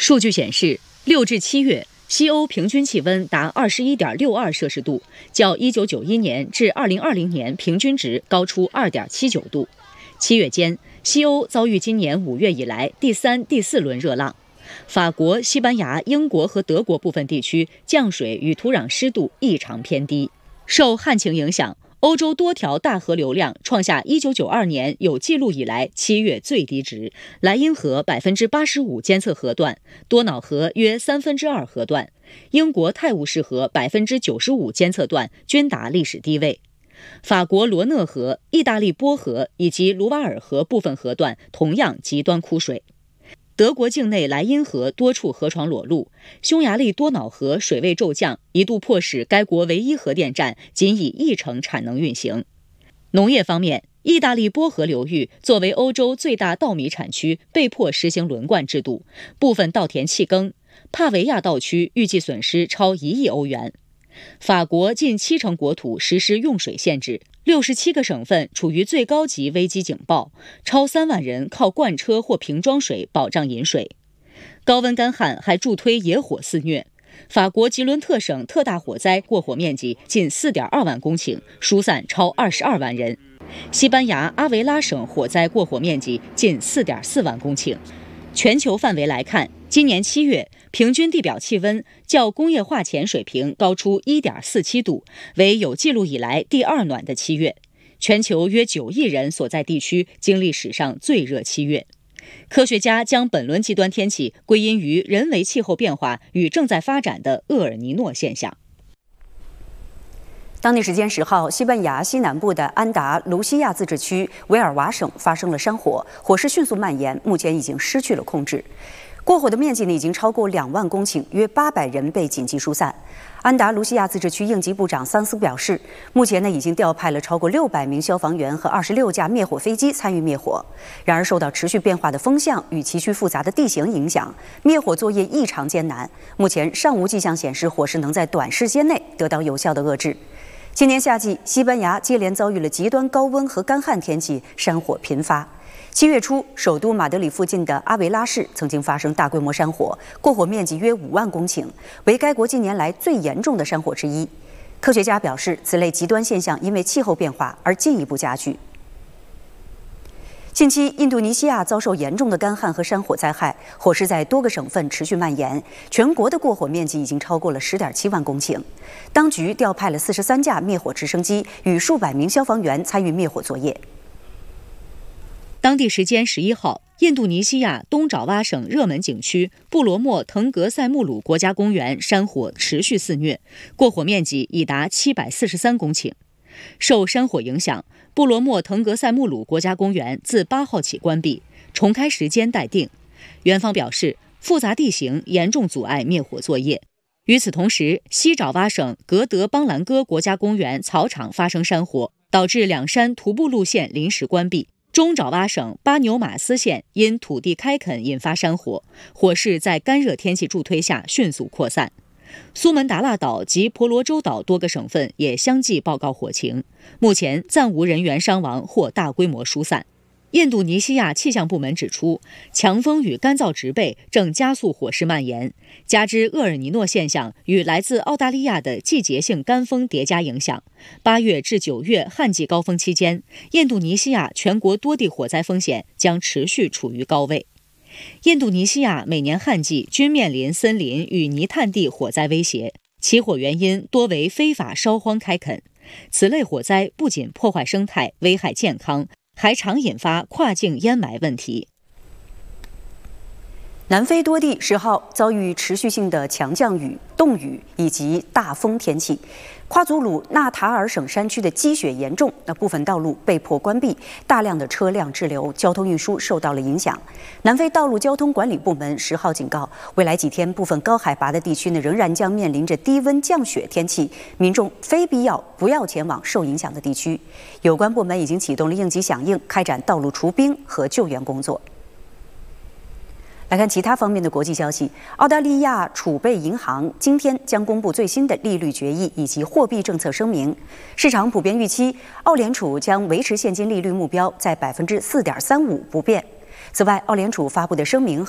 数据显示，6至7月，西欧平均气温达21.62摄氏度，较1991年至2020年平均值高出2.79度。7月间，西欧遭遇今年5月以来第3、第4轮热浪。法国、西班牙、英国和德国部分地区降水与土壤湿度异常偏低。受旱情影响，欧洲多条大河流量创下1992年有记录以来7月最低值，莱茵河85%监测河段，多瑙河约2/3河段，英国泰晤士河95%监测段均达历史低位。法国罗讷河、意大利波河以及卢瓦尔河部分河段同样极端枯水。德国境内莱茵河多处河床裸露，匈牙利多瑙河水位骤降，一度迫使该国唯一核电站仅以1成产能运行。农业方面，意大利波河流域作为欧洲最大稻米产区，被迫实行轮灌制度，部分稻田弃耕。帕维亚稻区预计损失超1亿欧元。法国近70%国土实施用水限制，67个省份处于最高级危机警报，超3万人靠罐车或瓶装水保障饮水。高温干旱还助推野火肆虐。法国吉伦特省特大火灾过火面积近4.2万公顷，疏散超22万人。西班牙阿维拉省火灾过火面积近4.4万公顷。全球范围来看，今年7月平均地表气温较工业化前水平高出1.47度，为有记录以来第2暖的7月。全球约9亿人所在地区经历史上最热7月。科学家将本轮极端天气归因于人为气候变化与正在发展的厄尔尼诺现象。 当地时间10号，西班牙西南部的安达卢西亚自治区维尔瓦省发生了山火，火势迅速蔓延，目前已经失去了控制。过火的面积已经超过2万公顷，约800人被紧急疏散。安达卢西亚自治区应急部长桑斯表示，目前已经调派了超过600名消防员和26架灭火飞机参与灭火。然而，受到持续变化的风向与崎岖复杂的地形影响，灭火作业异常艰难。目前尚无迹象显示火势能在短时间内得到有效的遏制。今年夏季，西班牙接连遭遇了极端高温和干旱天气，山火频发。7月初，首都马德里附近的阿维拉市曾经发生大规模山火，过火面积约5万公顷，为该国近年来最严重的山火之一。科学家表示，此类极端现象因为气候变化而进一步加剧。近期，印度尼西亚遭受严重的干旱和山火灾害，火势在多个省份持续蔓延，全国的过火面积已经超过了10.7万公顷。当局调派了43架灭火直升机与数百名消防员参与灭火作业。 当地时间11号，印度尼西亚东爪哇省热门景区布罗莫腾格塞穆鲁国家公园山火持续肆虐，过火面积已达743公顷。受山火影响，布罗莫腾格塞穆鲁国家公园自8号起关闭，重开时间待定。园方表示，复杂地形严重阻碍灭火作业。与此同时，西爪哇省格德邦兰戈国家公园草场发生山火，导致2山徒步路线临时关闭。中爪哇省巴纽马斯县因土地开垦引发山火，火势在干热天气助推下迅速扩散。苏门答腊岛及婆罗洲岛多个省份也相继报告火情，目前暂无人员伤亡或大规模疏散。印度尼西亚气象部门指出，强风与干燥植被正加速火势蔓延，加之厄尔尼诺现象与来自澳大利亚的季节性干风叠加影响，8月至9月旱季高峰期间，印度尼西亚全国多地火灾风险将持续处于高位。印度尼西亚每年旱季均面临森林与泥炭地火灾威胁，起火原因多为非法烧荒开垦。此类火灾不仅破坏生态、危害健康，还常引发跨境淹埋问题。 南非多地10号遭遇持续性的强降雨、冻雨以及大风天气。夸祖鲁纳塔尔省山区的积雪严重，部分道路被迫关闭，大量的车辆滞留，交通运输受到了影响。南非道路交通管理部门10号警告，未来几天部分高海拔的地区仍然将面临着低温降雪天气，民众非必要不要前往受影响的地区。有关部门已经启动了应急响应，开展道路除冰和救援工作。来看其他方面的国际消息，澳大利亚储备银行今天将公布最新的利率决议以及货币政策声明。市场普遍预期，澳联储将维持现金利率目标在4.35%不变。此外，澳联储发布的声明